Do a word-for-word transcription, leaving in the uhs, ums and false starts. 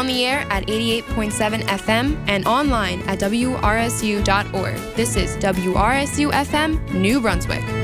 on the air at eighty-eight point seven F M and online at W R S U dot org. This is W R S U F M, New Brunswick.